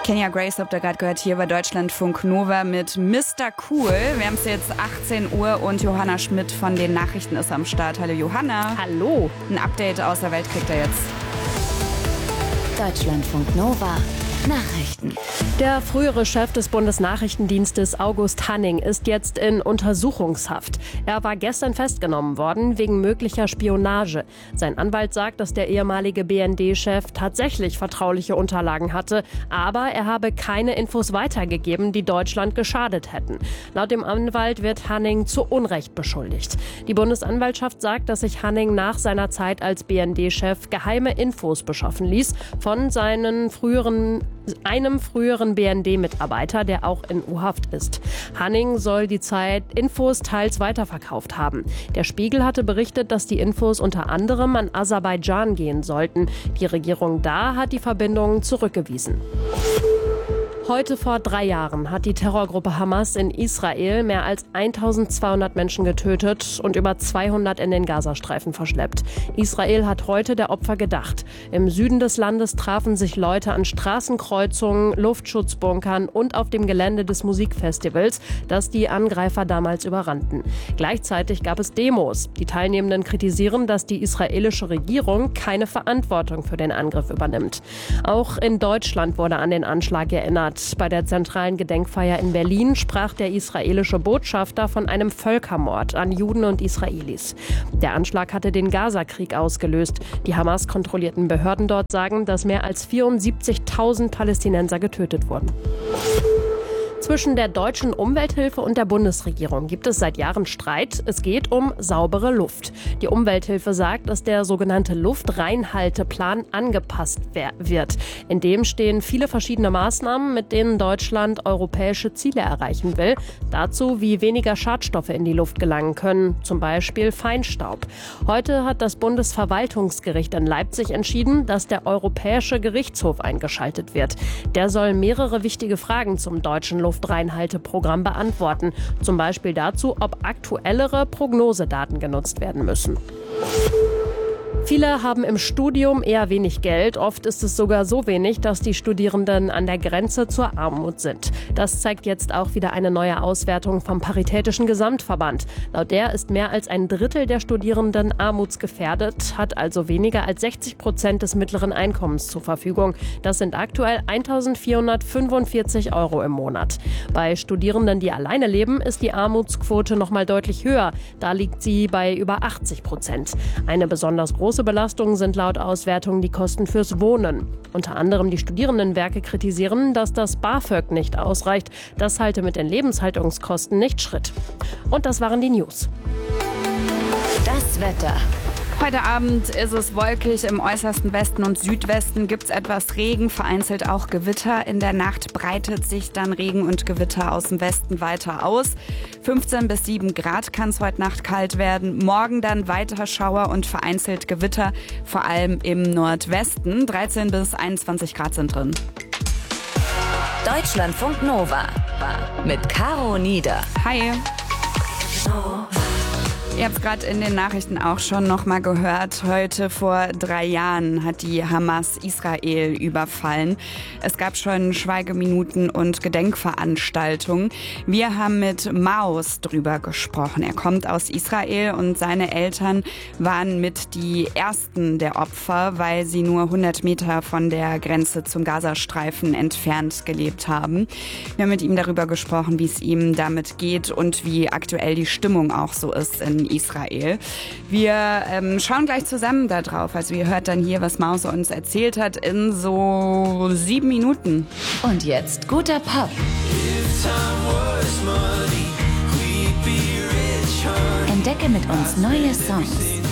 Kenya Grace habt ihr gerade gehört hier bei Deutschlandfunk Nova mit Mr. Cool. Wir haben es jetzt 18 Uhr und Johanna Schmidt von den Nachrichten ist am Start. Hallo Johanna. Hallo. Ein Update aus der Welt kriegt er jetzt. Deutschlandfunk Nova. Nachrichten. Der frühere Chef des Bundesnachrichtendienstes August Hanning ist jetzt in Untersuchungshaft. Er war gestern festgenommen worden wegen möglicher Spionage. Sein Anwalt sagt, dass der ehemalige BND-Chef tatsächlich vertrauliche Unterlagen hatte, aber er habe keine Infos weitergegeben, die Deutschland geschadet hätten. Laut dem Anwalt wird Hanning zu Unrecht beschuldigt. Die Bundesanwaltschaft sagt, dass sich Hanning nach seiner Zeit als BND-Chef geheime Infos beschaffen ließ von einem früheren BND-Mitarbeiter, der auch in U-Haft ist. Hanning soll die Infos teils weiterverkauft haben. Der Spiegel hatte berichtet, dass die Infos unter anderem an Aserbaidschan gehen sollten. Die Regierung da hat die Verbindungen zurückgewiesen. Heute vor 3 Jahren hat die Terrorgruppe Hamas in Israel mehr als 1200 Menschen getötet und über 200 in den Gazastreifen verschleppt. Israel hat heute der Opfer gedacht. Im Süden des Landes trafen sich Leute an Straßenkreuzungen, Luftschutzbunkern und auf dem Gelände des Musikfestivals, das die Angreifer damals überrannten. Gleichzeitig gab es Demos. Die Teilnehmenden kritisieren, dass die israelische Regierung keine Verantwortung für den Angriff übernimmt. Auch in Deutschland wurde an den Anschlag erinnert. Bei der zentralen Gedenkfeier in Berlin sprach der israelische Botschafter von einem Völkermord an Juden und Israelis. Der Anschlag hatte den Gazakrieg ausgelöst. Die Hamas-kontrollierten Behörden dort sagen, dass mehr als 74.000 Palästinenser getötet wurden. Zwischen der deutschen Umwelthilfe und der Bundesregierung gibt es seit Jahren Streit. Es geht um saubere Luft. Die Umwelthilfe sagt, dass der sogenannte Luftreinhalteplan angepasst wird. In dem stehen viele verschiedene Maßnahmen, mit denen Deutschland europäische Ziele erreichen will. Dazu, wie weniger Schadstoffe in die Luft gelangen können, zum Beispiel Feinstaub. Heute hat das Bundesverwaltungsgericht in Leipzig entschieden, dass der Europäische Gerichtshof eingeschaltet wird. Der soll mehrere wichtige Fragen zum deutschen Luftreinhalteprogramm beantworten. Zum Beispiel dazu, ob aktuellere Prognosedaten genutzt werden müssen. Viele haben im Studium eher wenig Geld. Oft ist es sogar so wenig, dass die Studierenden an der Grenze zur Armut sind. Das zeigt jetzt auch wieder eine neue Auswertung vom Paritätischen Gesamtverband. Laut der ist mehr als ein Drittel der Studierenden armutsgefährdet, hat also weniger als 60% des mittleren Einkommens zur Verfügung. Das sind aktuell 1.445 € im Monat. Bei Studierenden, die alleine leben, ist die Armutsquote noch mal deutlich höher. Da liegt sie bei über 80%. Eine besonders große Belastungen sind laut Auswertung die Kosten fürs Wohnen. Unter anderem die Studierendenwerke kritisieren, dass das BAföG nicht ausreicht. Das halte mit den Lebenshaltungskosten nicht Schritt. Und das waren die News. Das Wetter. Heute Abend ist es wolkig. Im äußersten Westen und Südwesten gibt es etwas Regen, vereinzelt auch Gewitter. In der Nacht breitet sich dann Regen und Gewitter aus dem Westen weiter aus. 15 bis 7 Grad kann es heute Nacht kalt werden. Morgen dann weiter Schauer und vereinzelt Gewitter, vor allem im Nordwesten. 13 bis 21 Grad sind drin. Deutschlandfunk Nova mit Caro Nieder. Hi. Ihr habt es gerade in den Nachrichten auch schon noch mal gehört. Heute vor 3 Jahren hat die Hamas Israel überfallen. Es gab schon Schweigeminuten und Gedenkveranstaltungen. Wir haben mit Maus drüber gesprochen. Er kommt aus Israel und seine Eltern waren mit die ersten der Opfer, weil sie nur 100 Meter von der Grenze zum Gazastreifen entfernt gelebt haben. Wir haben mit ihm darüber gesprochen, wie es ihm damit geht und wie aktuell die Stimmung auch so ist in Israel. Wir schauen gleich zusammen da drauf. Also ihr hört dann hier, was Maus uns erzählt hat in so 7 Minuten. Und jetzt guter Pop. Entdecke mit uns neue Songs.